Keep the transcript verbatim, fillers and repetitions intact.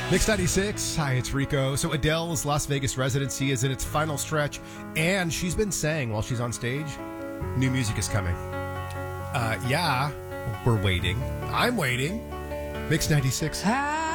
Mix ninety-six. Hi, it's Rico. So Adele's Las Vegas residency is in its final stretch, and she's been saying while she's on stage, new music is coming. Uh, yeah, we're waiting. I'm waiting. Mix ninety-six. Hi.